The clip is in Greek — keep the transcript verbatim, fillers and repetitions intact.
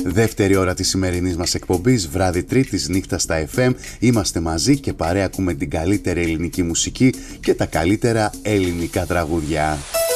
Δεύτερη ώρα της σημερινής μας εκπομπής, βράδυ Τρίτης, νύχτα στα εφ εμ. Είμαστε μαζί και παρέα ακούμε την καλύτερη ελληνική μουσική και τα καλύτερα ελληνικά τραγούδια.